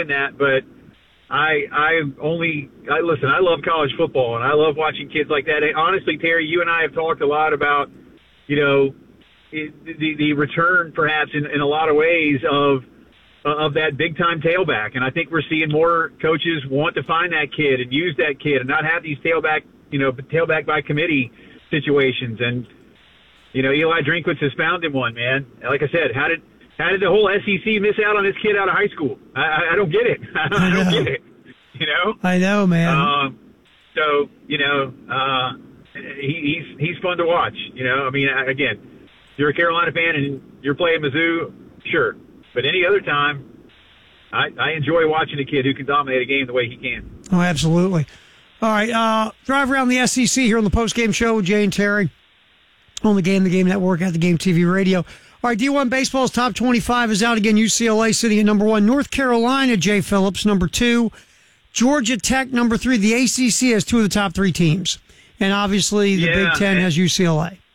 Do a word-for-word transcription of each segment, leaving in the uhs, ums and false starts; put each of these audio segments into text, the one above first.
saying that, but I I only I listen. I love college football, and I love watching kids like that. And honestly, Terry, you and I have talked a lot about, you know, it, the the return perhaps in, in a lot of ways of of that big time tailback, and I think we're seeing more coaches want to find that kid and use that kid, and not have these tailback you know tailback by committee situations. And you know, Eli Drinkwitz has found him one, man. Like I said, how did how did the whole S E C miss out on this kid out of high school? I, I, I don't get it. I don't, I don't get it. You know? I know, man. Um, so you know, uh, he, he's he's fun to watch. You know, I mean, again, you're a Carolina fan and you're playing Mizzou, sure, but any other time, I, I enjoy watching a kid who can dominate a game the way he can. Oh, absolutely. All right, uh, drive around the S E C here on the post-game show with Jay and Terry on the Game, the Game Network, at the Game T V Radio. All right, D one Baseball's top twenty-five is out again. U C L A sitting at number one. North Carolina, Jay Phillips, number two. Georgia Tech, number three. The A C C has two of the top three teams. And obviously the yeah, Big Ten has U C L A.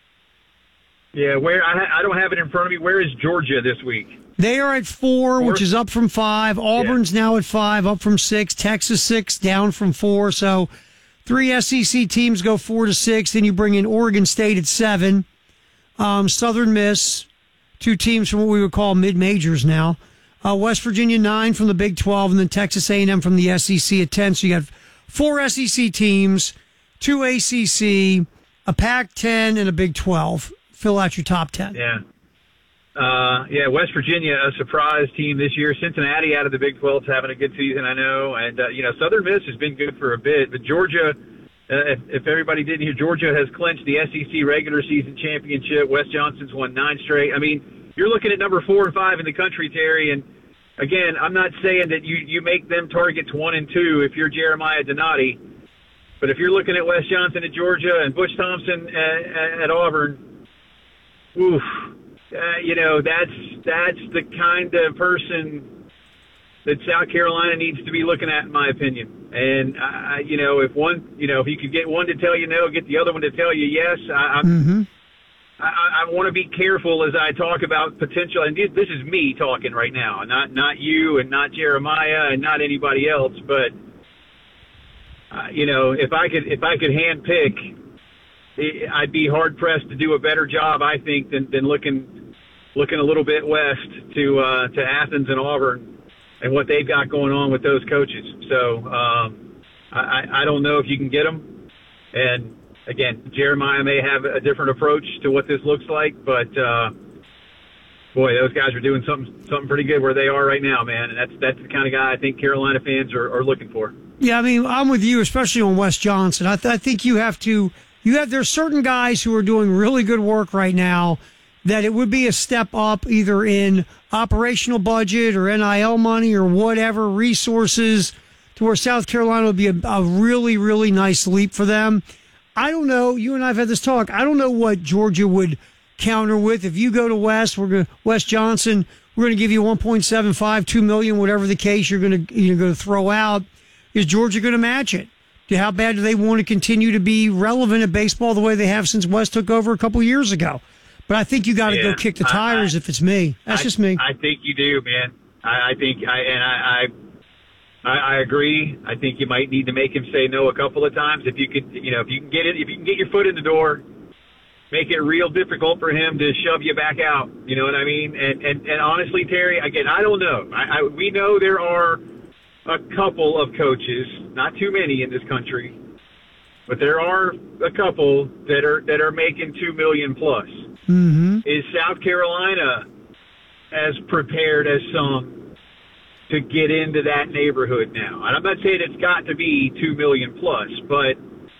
Yeah, where I, I don't have it in front of me. Where is Georgia this week? They are at four, four? which is up from five. Auburn's yeah. now at five, up from six. Texas six, down from four. So three S E C teams go four to six. Then you bring in Oregon State at seven. Um, Southern Miss, two teams from what we would call mid-majors now. Uh, West Virginia, nine from the Big twelve, and then Texas A and M from the S E C at ten. So you got four S E C teams, two A C C, a Pac ten, and a Big twelve. Fill out your top ten. Yeah. Uh, yeah, West Virginia, a surprise team this year. Cincinnati out of the Big twelve is having a good season, I know. And, uh, you know, Southern Miss has been good for a bit. But Georgia, uh, if, if everybody didn't hear, Georgia has clinched the S E C regular season championship. Wes Johnson's won nine straight. I mean, you're looking at number four and five in the country, Terry. And, again, I'm not saying that you, you make them targets one and two if you're Jeremiah Donati. But if you're looking at Wes Johnson at Georgia and Butch Thompson at, at Auburn, oof. Uh, you know, that's that's the kind of person that South Carolina needs to be looking at, in my opinion. And, uh, you know, if one, you know, if you could get one to tell you no, get the other one to tell you yes, I, I'm, mm-hmm. I, I want to be careful as I talk about potential. And this is me talking right now, not not you and not Jeremiah and not anybody else. But, uh, you know, if I could if I could hand pick, I'd be hard pressed to do a better job, I think, than, than looking looking a little bit west to uh, to Athens and Auburn and what they've got going on with those coaches. So um, I, I don't know if you can get them. And again, Jeremiah may have a different approach to what this looks like, but uh, boy, those guys are doing something something pretty good where they are right now, man. And that's that's the kind of guy I think Carolina fans are, are looking for. Yeah, I mean, I'm with you, especially on Wes Johnson. I, th- I think you have to. You have there's certain guys who are doing really good work right now that it would be a step up either in operational budget or N I L money or whatever resources to where South Carolina would be a, a really, really nice leap for them. I don't know. You and I have had this talk. I don't know what Georgia would counter with. If you go to West, we're going to Wes Johnson, we're going to give you one point seven five, two million, whatever the case you're going to you're going to throw out. Is Georgia going to match it? How bad do they want to continue to be relevant at baseball the way they have since West took over a couple years ago? But I think you got to yeah, go kick the tires I, I, if it's me. That's I, just me. I think you do, man. I, I think, I, and I, I, I agree. I think you might need to make him say no a couple of times. If you could, you know, if you can get it, if you can get your foot in the door, make it real difficult for him to shove you back out. You know what I mean? And and, and honestly, Terry, again, I don't know. I, I we know there are a couple of coaches, not too many in this country, but there are a couple that are that are making two million plus. Mm-hmm. Is South Carolina as prepared as some to get into that neighborhood now? And I'm not saying it's got to be two million plus, but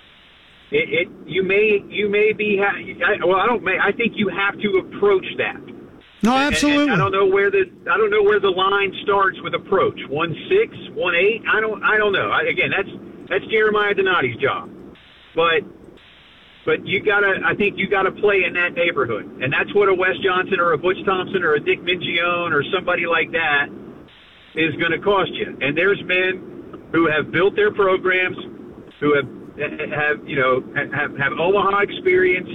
it, it you may you may be ha- I, well I don't may I think you have to approach that. No, absolutely. And, and I don't know where the I don't know where the line starts with approach. One six, one eight. I don't I don't know. I, again, that's that's Jeremiah Donati's job, but but you gotta I think you gotta play in that neighborhood, and that's what a Wes Johnson or a Butch Thompson or a Dick Mingione or somebody like that is going to cost you. And there's men who have built their programs, who have have you know have have Omaha experience,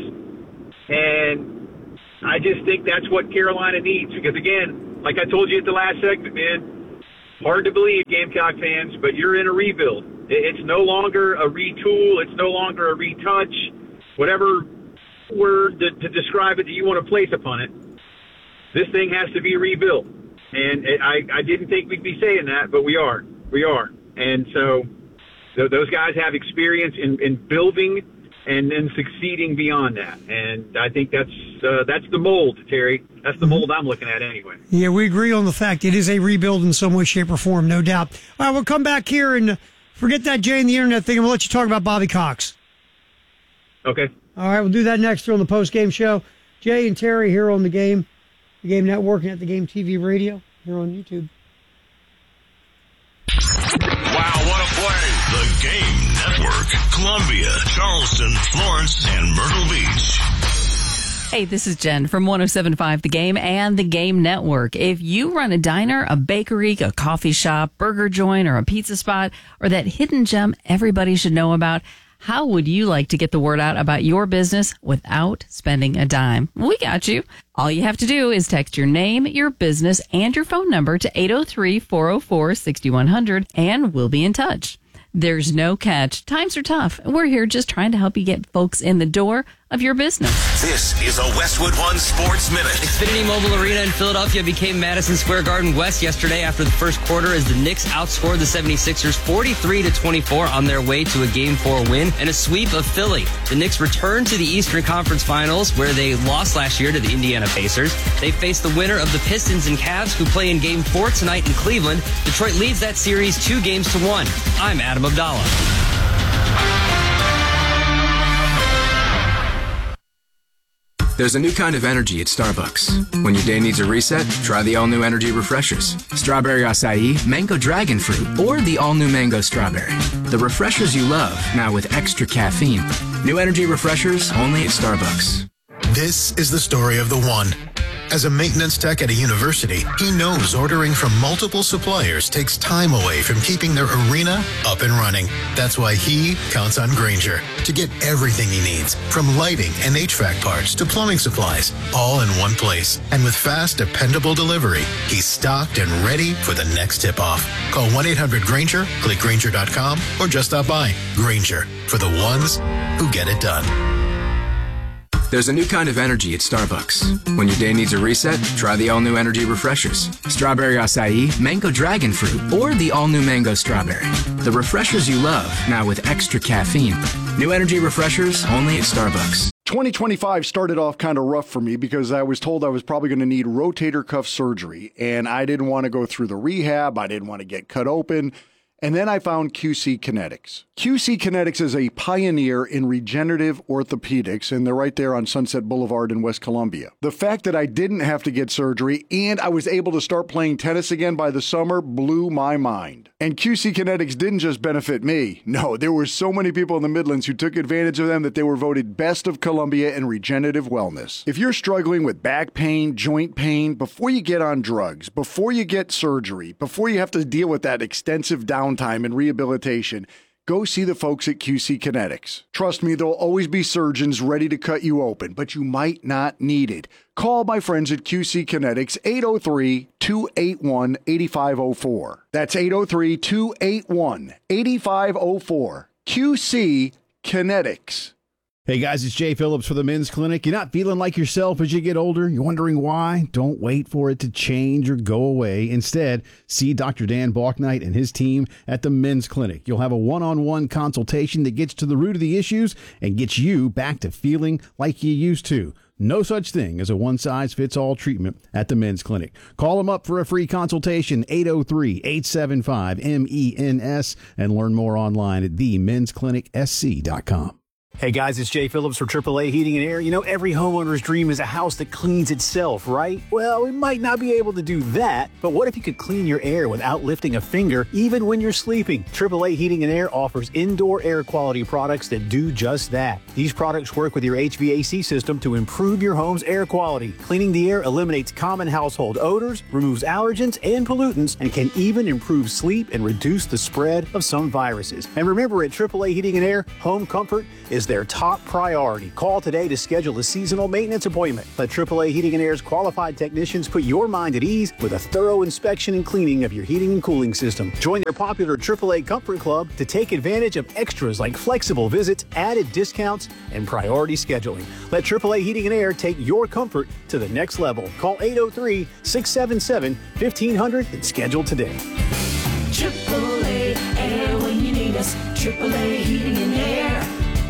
and I just think that's what Carolina needs. Because, again, like I told you at the last segment, man, hard to believe, Gamecock fans, but you're in a rebuild. It's no longer a retool. It's no longer a retouch. Whatever word to, to describe it that you want to place upon it, this thing has to be rebuilt. And I, I didn't think we'd be saying that, but we are. We are. And so, so those guys have experience in, in building and then succeeding beyond that. And I think that's uh, that's the mold, Terry. That's the mold I'm looking at anyway. Yeah, we agree on the fact it is a rebuild in some way, shape, or form, no doubt. All right, we'll come back here and forget that Jay and the Internet thing, and we'll let you talk about Bobby Cox. Okay. All right, we'll do that next here on the post-game show. Jay and Terry here on the Game, the Game Network, and at the Game T V Radio here on YouTube. Wow, what a play. The Game Network, Columbia, Charleston, Florence, and Myrtle Beach. Hey, this is Jen from one oh seven point five The Game and The Game Network. If you run a diner, a bakery, a coffee shop, burger joint, or a pizza spot, or that hidden gem everybody should know about, how would you like to get the word out about your business without spending a dime? We got you. All you have to do is text your name, your business, and your phone number to eight oh three, four oh four, six one zero zero, and we'll be in touch. There's no catch. Times are tough. We're here just trying to help you get folks in the door of your business. This is a Westwood One Sports Minute. Xfinity Mobile Arena in Philadelphia became Madison Square Garden West yesterday after the first quarter as the Knicks outscored the seventy-sixers forty-three to twenty-four on their way to a Game four win and a sweep of Philly. The Knicks returned to the Eastern Conference Finals where they lost last year to the Indiana Pacers. They face the winner of the Pistons and Cavs who play in Game four tonight in Cleveland. Detroit leads that series two games to one. I'm Adam Abdallah. There's a new kind of energy at Starbucks. When your day needs a reset, try the all-new energy refreshers. Strawberry acai, mango dragon fruit, or the all-new mango strawberry. The refreshers you love, now with extra caffeine. New energy refreshers only at Starbucks. This is the story of the one. As a maintenance tech at a university, he knows ordering from multiple suppliers takes time away from keeping their arena up and running. That's why he counts on Grainger to get everything he needs, from lighting and H V A C parts to plumbing supplies, all in one place. And with fast, dependable delivery, he's stocked and ready for the next tip-off. Call one eight hundred Grainger, click Grainger dot com, or just stop by. Grainger, for the ones who get it done. There's a new kind of energy at Starbucks. When your day needs a reset, try the all-new energy refreshers. Strawberry acai, mango dragon fruit, or the all-new mango strawberry. The refreshers you love, now with extra caffeine. New energy refreshers only at Starbucks. twenty twenty-five started off kind of rough for me because I was told I was probably going to need rotator cuff surgery, and I didn't want to go through the rehab. I didn't want to get cut open. And then I found Q C Kinetics. Q C Kinetics is a pioneer in regenerative orthopedics, and they're right there on Sunset Boulevard in West Columbia. The fact that I didn't have to get surgery and I was able to start playing tennis again by the summer blew my mind. And Q C Kinetics didn't just benefit me. No, there were so many people in the Midlands who took advantage of them that they were voted Best of Columbia in regenerative wellness. If you're struggling with back pain, joint pain, before you get on drugs, before you get surgery, before you have to deal with that extensive downtime and rehabilitation, go see the folks at Q C Kinetics. Trust me, there'll always be surgeons ready to cut you open, but you might not need it. Call my friends at Q C Kinetics, eight oh three, two eight one, eight five oh four. That's eight oh three, two eight one, eight five oh four. Q C Kinetics. Hey guys, it's Jay Phillips for the Men's Clinic. You're not feeling like yourself as you get older? You're wondering why? Don't wait for it to change or go away. Instead, see Doctor Dan Balknight and his team at the Men's Clinic. You'll have a one-on-one consultation that gets to the root of the issues and gets you back to feeling like you used to. No such thing as a one-size-fits-all treatment at the Men's Clinic. Call them up for a free consultation, eight oh three, eight seven five, M E N S, and learn more online at the mens clinic s c dot com. Hey guys, it's Jay Phillips for triple A Heating and Air. You know, every homeowner's dream is a house that cleans itself, right? Well, we might not be able to do that, but what if you could clean your air without lifting a finger, even when you're sleeping? triple A Heating and Air offers indoor air quality products that do just that. These products work with your H V A C system to improve your home's air quality. Cleaning the air eliminates common household odors, removes allergens and pollutants, and can even improve sleep and reduce the spread of some viruses. And remember, at triple A Heating and Air, home comfort is is their top priority. Call today to schedule a seasonal maintenance appointment. Let triple A Heating and Air's qualified technicians put your mind at ease with a thorough inspection and cleaning of your heating and cooling system. Join their popular triple A Comfort Club to take advantage of extras like flexible visits, added discounts, and priority scheduling. Let triple A Heating and Air take your comfort to the next level. Call eight oh three, six seven seven, fifteen hundred and schedule today. triple A Air when you need us. triple A Heating and Air.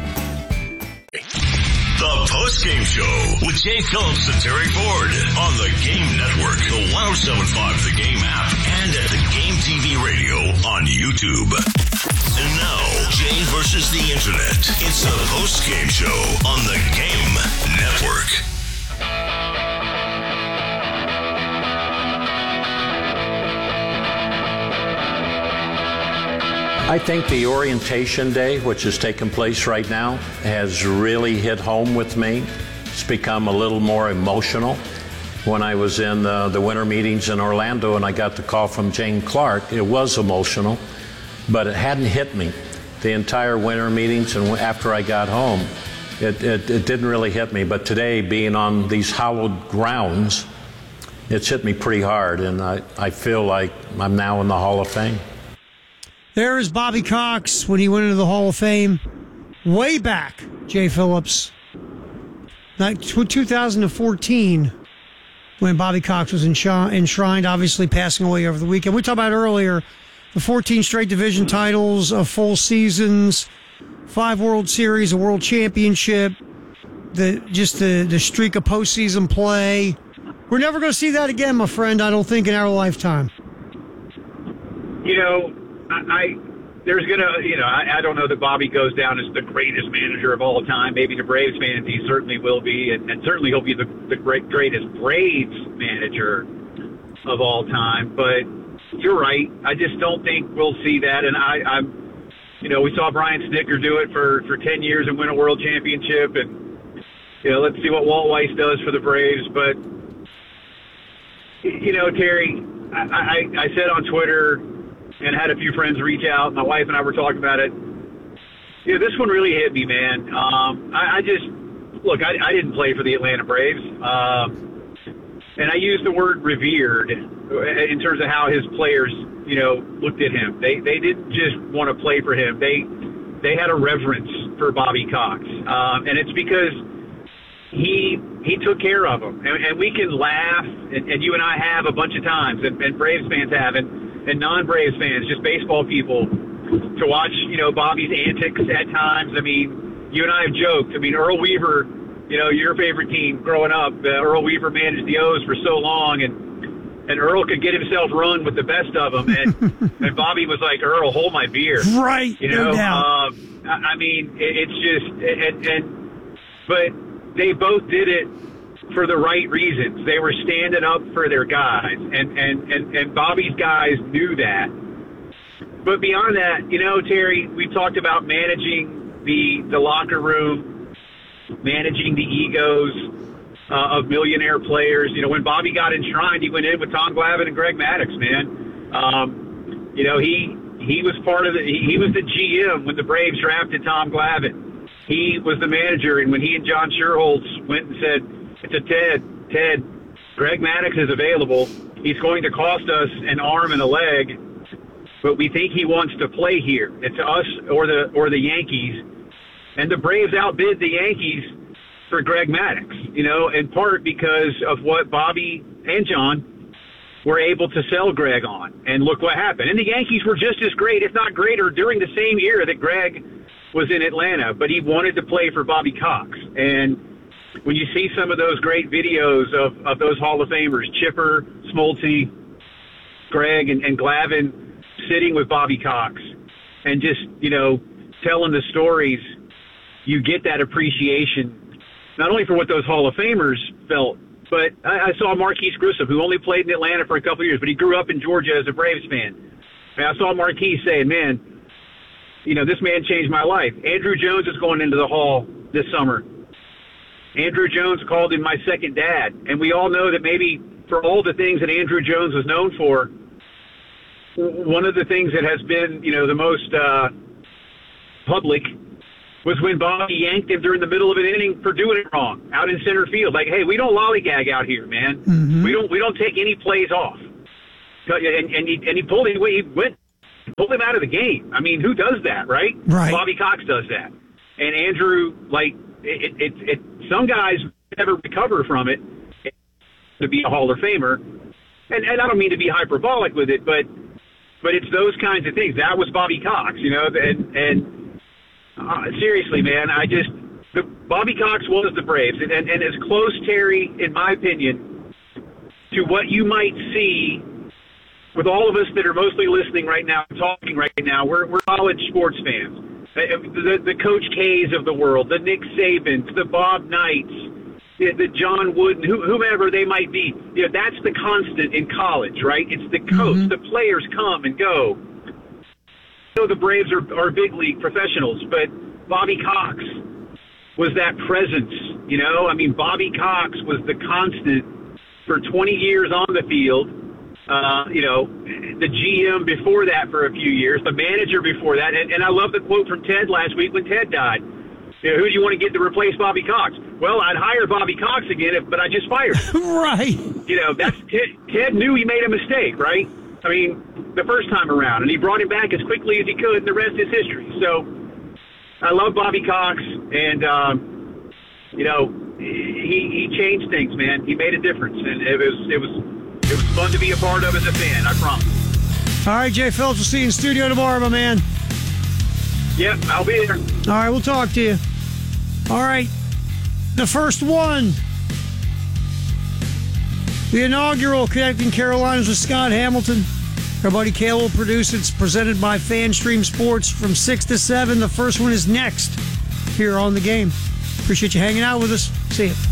The post-game show with Jay Phillips and Terry Ford on the Game Network, the one oh seven point five The Game app, and at the Game T V radio on YouTube. And now, Jay versus the Internet. It's the post-game show on the Game Network. I think the orientation day, which is taking place right now, has really hit home with me. It's become a little more emotional. When I was in the, the winter meetings in Orlando and I got the call from Jane Clark, it was emotional, but it hadn't hit me. The entire winter meetings and after I got home, it, it, it didn't really hit me. But today, being on these hallowed grounds, it's hit me pretty hard, and I, I feel like I'm now in the Hall of Fame. There is Bobby Cox when he went into the Hall of Fame way back, Jay Phillips. Like two thousand fourteen, when Bobby Cox was enshrined, obviously passing away over the weekend. We talked about earlier the fourteen straight division titles of full seasons, five World Series, a World Championship, the just the, the streak of postseason play. We're never going to see that again, my friend, I don't think, in our lifetime. You know, I, I there's gonna, you know, I, I don't know that Bobby goes down as the greatest manager of all time. Maybe the Braves fans, he certainly will be, and, and certainly he'll be the, the great, greatest Braves manager of all time. But you're right. I just don't think we'll see that. And I, I'm, you know, we saw Brian Snitker do it for, for ten years and win a World Championship, and you know, let's see what Walt Weiss does for the Braves. But you know, Terry, I, I, I said on Twitter, and had a few friends reach out. My wife and I were talking about it. You know, this one really hit me, man. Um, I, I just, look, I, I didn't play for the Atlanta Braves. Um, and I use the word revered in terms of how his players, you know, looked at him. They they didn't just want to play for him. They they had a reverence for Bobby Cox. Um, and it's because he he took care of them. And, and we can laugh, and, and you and I have a bunch of times, and, and Braves fans have, and and non-Braves fans, just baseball people, to watch, you know, Bobby's antics at times. I mean, you and I have joked. I mean, Earl Weaver, you know, your favorite team growing up, uh, Earl Weaver managed the O's for so long, and and Earl could get himself run with the best of them, and and Bobby was like, Earl, hold my beer. Right, you know, no doubt. um, I, I mean, it, it's just, and, and but they both did it for the right reasons. They were standing up for their guys, and, and, and, and Bobby's guys knew that. But beyond that, you know, Terry, we talked about managing the the locker room, managing the egos uh, of millionaire players. You know, when Bobby got enshrined, he went in with Tom Glavine and Greg Maddux, man. Um, you know, he he was part of the, he, he was the G M when the Braves drafted Tom Glavine. He was the manager, and when he and John Schuerholz went and said, to Ted, Ted, Greg Maddux is available. He's going to cost us an arm and a leg, but we think he wants to play here. It's us or the or the Yankees. And the Braves outbid the Yankees for Greg Maddux, you know, in part because of what Bobby and John were able to sell Greg on. And look what happened. And the Yankees were just as great, if not greater, during the same year that Greg was in Atlanta, but he wanted to play for Bobby Cox. And when you see some of those great videos of, of those Hall of Famers, Chipper, Smoltz, Greg, and, and Glavine sitting with Bobby Cox and just, you know, telling the stories, you get that appreciation, not only for what those Hall of Famers felt, but I, I saw Marquise Grissom, who only played in Atlanta for a couple of years, but he grew up in Georgia as a Braves fan. And I saw Marquise saying, man, you know, this man changed my life. Andrew Jones is going into the Hall this summer. Andrew Jones called him my second dad. And we all know that maybe for all the things that Andrew Jones was known for, one of the things that has been, you know, the most uh, public was when Bobby yanked him during the middle of an inning for doing it wrong out in center field. Like, hey, we don't lollygag out here, man. Mm-hmm. We don't we don't take any plays off. And, and he and he pulled him. He went pulled him out of the game. I mean, who does that, right? Right. Bobby Cox does that. And Andrew, like, it, it, it some guys never recover from it to be a Hall of Famer. And, and I don't mean to be hyperbolic with it, but but it's those kinds of things. That was Bobby Cox, you know, and and. Uh, seriously, man, I just the, Bobby Cox was the Braves, and, and, and as close, Terry, in my opinion, to what you might see with all of us that are mostly listening right now, talking right now. We're we're college sports fans. The, the Coach K's of the world, the Nick Sabans, the Bob Knights, the, the John Wooden, who, whomever they might be. You know, that's the constant in college, right? It's the coach. Mm-hmm. The players come and go. So the Braves are, are big league professionals, but Bobby Cox was that presence, you know? I mean, Bobby Cox was the constant for twenty years on the field. Uh, you know, the G M before that for a few years, the manager before that. And, and I love the quote from Ted last week when Ted died. You know, who do you want to get to replace Bobby Cox? Well, I'd hire Bobby Cox again, if, but I just fired him. Right. You know, that's Ted, Ted knew he made a mistake, right? I mean, the first time around, and he brought him back as quickly as he could, and the rest is history. So I love Bobby Cox, and, um, you know, he he changed things, man. He made a difference, and it was it was it was fun to be a part of as a fan, I promise. All right, Jay Phillips, we'll see you in studio tomorrow, my man. Yep, I'll be there. All right, we'll talk to you. All right, the first one. The inaugural Connecting Carolinas with Scott Hamilton. Our buddy Kale will produce it. It's presented by FanStream Sports from six to seven. The first one is next here on The Game. Appreciate you hanging out with us. See you.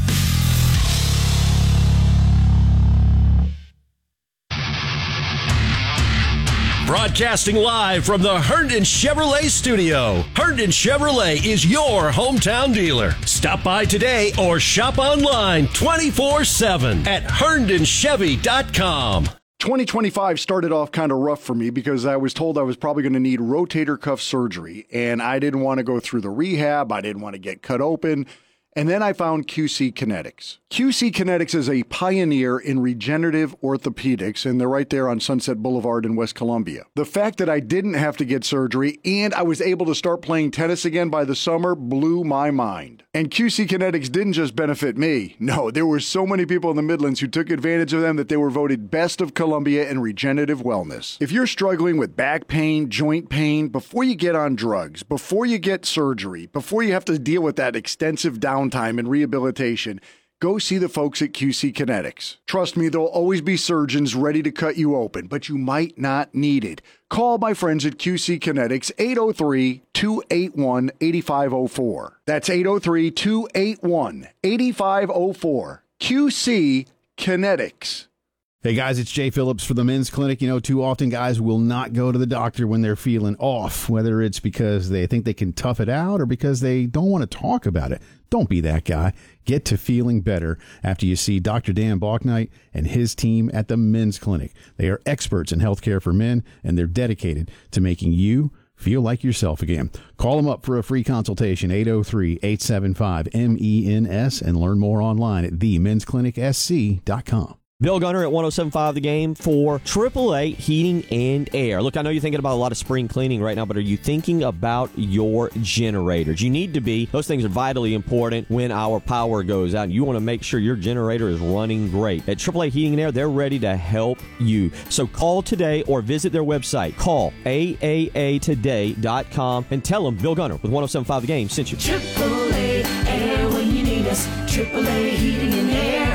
Broadcasting live from the Herndon Chevrolet studio. Herndon Chevrolet is your hometown dealer. Stop by today or shop online twenty-four seven at herndon chevy dot com. twenty twenty-five started off kind of rough for me because I was told I was probably going to need rotator cuff surgery, and I didn't want to go through the rehab. I didn't want to get cut open. And then I found Q C Kinetics. Q C Kinetics is a pioneer in regenerative orthopedics, and they're right there on Sunset Boulevard in West Columbia. The fact that I didn't have to get surgery and I was able to start playing tennis again by the summer blew my mind. And Q C Kinetics didn't just benefit me. No, there were so many people in the Midlands who took advantage of them that they were voted Best of Columbia in regenerative wellness. If you're struggling with back pain, joint pain, before you get on drugs, before you get surgery, before you have to deal with that extensive downtime and rehabilitation, go see the folks at Q C Kinetics. Trust me, there'll always be surgeons ready to cut you open, but you might not need it. Call my friends at Q C Kinetics, eight oh three, two eight one, eight five oh four. That's eight oh three, two eight one, eight five oh four. Q C Kinetics. Hey guys, it's Jay Phillips for the Men's Clinic. You know, too often guys will not go to the doctor when they're feeling off, whether it's because they think they can tough it out or because they don't want to talk about it. Don't be that guy. Get to feeling better after you see Doctor Dan Balknight and his team at the Men's Clinic. They are experts in healthcare for men, and they're dedicated to making you feel like yourself again. Call them up for a free consultation, eight oh three, eight seven five, M E N S, and learn more online at the men's clinic s c dot com. Bill Gunner at one oh seven point five The Game for triple A Heating and Air. Look, I know you're thinking about a lot of spring cleaning right now, but are you thinking about your generators? You need to be. Those things are vitally important when our power goes out. You want to make sure your generator is running great. At triple A Heating and Air, they're ready to help you. So call today or visit their website. Call A A A today dot com and tell them Bill Gunner with one oh seven point five The Game sent you. triple A Air when you need us. triple A Heating and Air.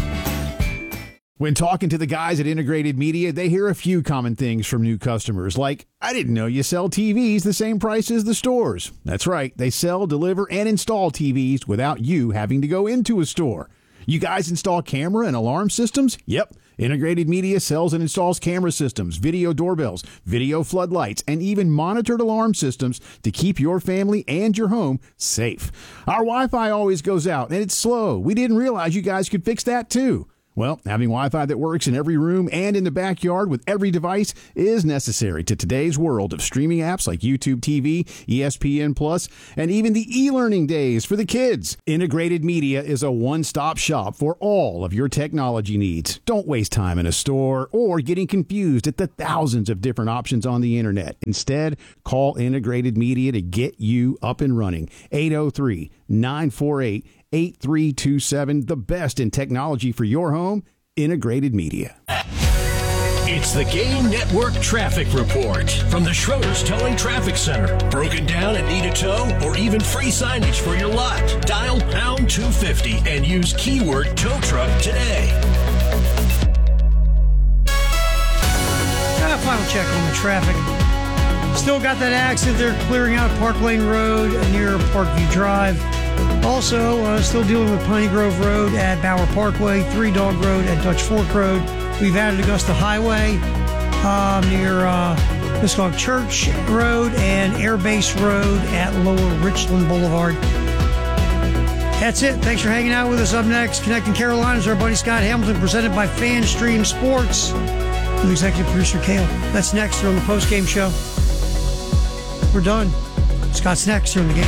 When talking to the guys at Integrated Media, they hear a few common things from new customers, like, I didn't know you sell T Vs the same price as the stores. That's right. They sell, deliver, and install T Vs without you having to go into a store. You guys install camera and alarm systems? Yep. Integrated Media sells and installs camera systems, video doorbells, video floodlights, and even monitored alarm systems to keep your family and your home safe. Our Wi-Fi always goes out, and it's slow. We didn't realize you guys could fix that, too. Well, having Wi-Fi that works in every room and in the backyard with every device is necessary to today's world of streaming apps like YouTube T V, E S P N Plus, and even the e-learning days for the kids. Integrated Media is a one-stop shop for all of your technology needs. Don't waste time in a store or getting confused at the thousands of different options on the internet. Instead, call Integrated Media to get you up and running. eight oh three, nine four eight, eight three two seven, the best in technology for your home, Integrated Media. It's the Game Network Traffic Report from the Schroeder's Towing Traffic Center. Broken down and need a tow or even free signage for your lot? Dial pound two fifty and use keyword tow truck today. Got a final check on the traffic. Still got that accident there clearing out Park Lane Road near Parkview Drive. Also, uh, still dealing with Piney Grove Road at Bauer Parkway, Three Dog Road at Dutch Fork Road. We've added Augusta Highway um, near uh, Miscog Church Road and Air Base Road at Lower Richland Boulevard. That's it. Thanks for hanging out with us. Up next, Connecting Carolinas, our buddy Scott Hamilton, presented by FanStream Sports with executive producer Kale. That's next here on the postgame show. We're done. Scott's next here on the game.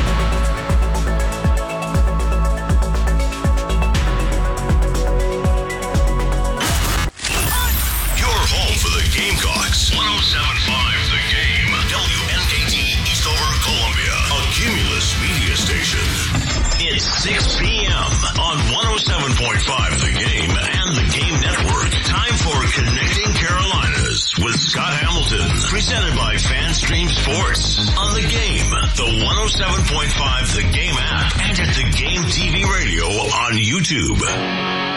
Gamecocks. one oh seven point five The Game. W N K T Eastover, Columbia. A Cumulus media station. It's six p.m. on one oh seven point five The Game and The Game Network. Time for Connecting Carolinas with Scott Hamilton. Presented by FanStream Sports. On The Game, the one oh seven point five The Game app, and at The Game T V Radio on YouTube.